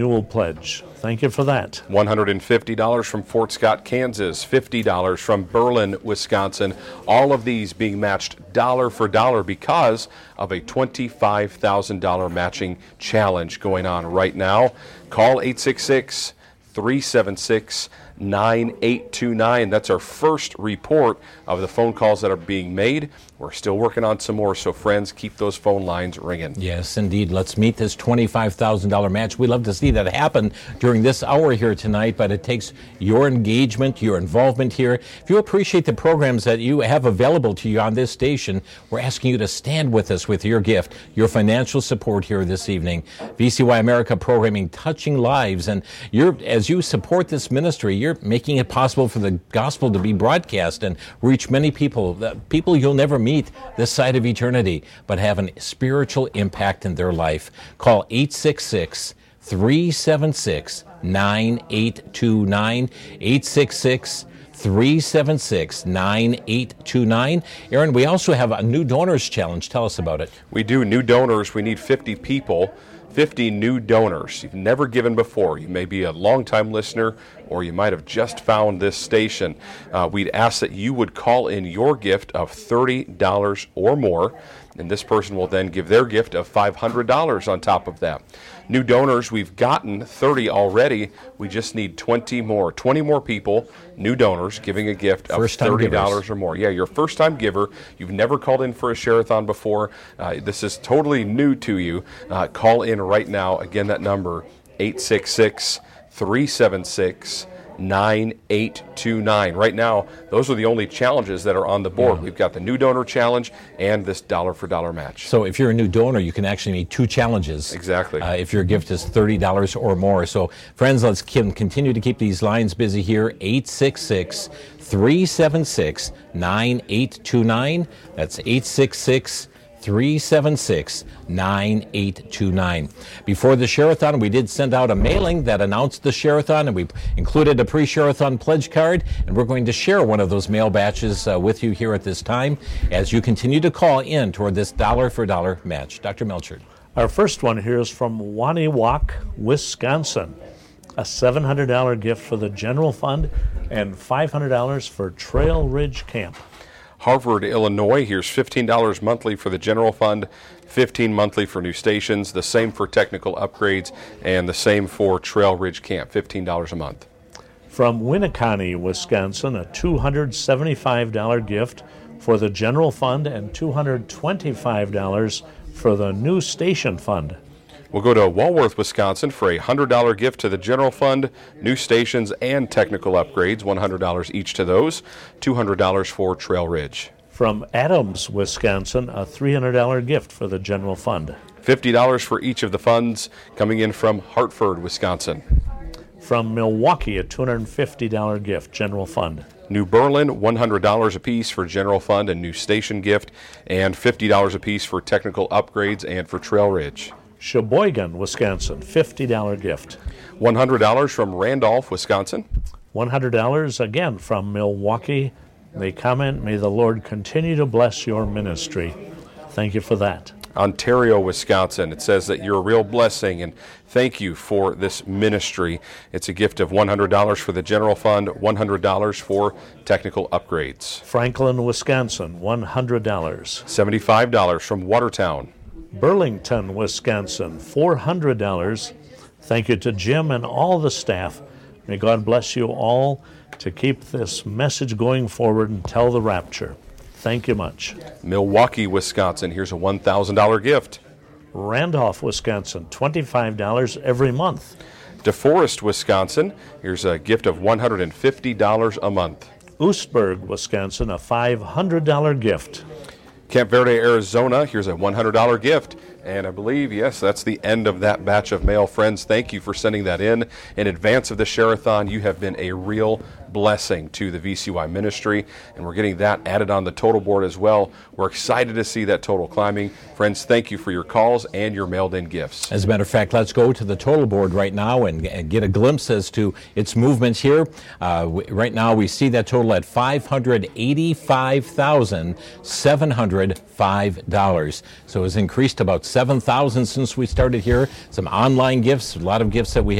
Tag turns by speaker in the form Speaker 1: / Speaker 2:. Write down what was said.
Speaker 1: Annual pledge. Thank you for that.
Speaker 2: $150 from Fort Scott, Kansas. $50 from Berlin, Wisconsin. All of these being matched dollar for dollar because of a $25,000 matching challenge going on right now. Call 866-376-9829. That's our first report of the phone calls that are being made. We're still working on some more, so friends, keep those phone lines ringing.
Speaker 3: Yes, indeed. Let's meet this $25,000 match. We'd love to see that happen during this hour here tonight, but it takes your engagement, your involvement here. If you appreciate the programs that you have available to you on this station, we're asking you to stand with us with your gift, your financial support here this evening. VCY America programming touching lives, and as you support this ministry, you're making it possible for the gospel to be broadcast and reach many people, people you'll never meet this side of eternity, but have a spiritual impact in their life. Call 866-376-9829, 866-376-9829. Aaron, we also have a new donors challenge. Tell us about it.
Speaker 2: We do. New donors. We need 50 people. 50 new donors you've never given before. You may be a longtime listener, or you might have just found this station. We'd ask that you would call in your gift of $30 or more, and this person will then give their gift of $500 on top of that. New donors, we've gotten 30 already. We just need 20 more people, new donors, giving a gift of $30 or more. Yeah, you're a first-time giver. You've never called in for a share-a-thon before. This is totally new to you. Call in right now. Again, that number, 866-376-9829. Right now, those are the only challenges that are on the board. Yeah. We've got the new donor challenge and this dollar-for-dollar match.
Speaker 3: So if you're a new donor, you can actually meet two challenges.
Speaker 2: Exactly.
Speaker 3: If your gift is $30 or more. So, friends, let's continue to keep these lines busy here. 866-376-9829. That's 866-376-9829. Before the Share-a-thon, we did send out a mailing that announced the Share-a-thon, and we included a pre-Share-a-thon pledge card, and we're going to share one of those mail batches with you here at this time as you continue to call in toward this dollar-for-dollar match. Dr. Melchert.
Speaker 1: Our first one here is from Waniwak, Wisconsin. A $700 gift for the general fund and $500 for Trail Ridge Camp.
Speaker 2: Harvard, Illinois, here's $15 monthly for the general fund, $15 monthly for new stations, the same for technical upgrades, and the same for Trail Ridge Camp, $15 a month.
Speaker 1: From Winneconne, Wisconsin, a $275 gift for the general fund and $225 for the new station fund.
Speaker 2: We'll go to Walworth, Wisconsin for a $100 gift to the general fund, new stations, and technical upgrades, $100 each to those, $200 for Trail Ridge.
Speaker 1: From Adams, Wisconsin, a $300 gift for the general fund.
Speaker 2: $50 for each of the funds coming in from Hartford, Wisconsin.
Speaker 1: From Milwaukee, a $250 gift, general fund.
Speaker 2: New Berlin, $100 apiece for general fund and new station gift, and $50 apiece for technical upgrades and for Trail Ridge.
Speaker 1: Sheboygan, Wisconsin, $50 gift.
Speaker 2: $100 from Randolph, Wisconsin.
Speaker 1: $100 again from Milwaukee. They comment, may the Lord continue to bless your ministry. Thank you for that.
Speaker 2: Ontario, Wisconsin. It says that you're a real blessing, and thank you for this ministry. It's a gift of $100 for the general fund, $100 for technical upgrades.
Speaker 1: Franklin, Wisconsin, $100.
Speaker 2: $75 from Watertown.
Speaker 1: Burlington, Wisconsin, $400. Thank you to Jim and all the staff. May God bless you all to keep this message going forward until the rapture. Thank you much.
Speaker 2: Milwaukee, Wisconsin, here's a $1,000 gift.
Speaker 1: Randolph, Wisconsin, $25 every month.
Speaker 2: DeForest, Wisconsin, here's a gift of $150 a month.
Speaker 1: Oostburg, Wisconsin, a $500 gift.
Speaker 2: Camp Verde, Arizona, here's a $100 gift. And I believe, yes, that's the end of that batch of mail. Friends, thank you for sending that in advance of the Share-a-thon. You have been a real blessing to the VCY ministry, and we're getting that added on the total board as well. We're excited to see that total climbing. Friends, thank you for your calls and your mailed-in gifts.
Speaker 3: As a matter of fact, let's go to the total board right now and get a glimpse as to its movement here. Right now, we see that total at $585,705. So it's increased about $7,000 since we started here. Some online gifts, a lot of gifts that we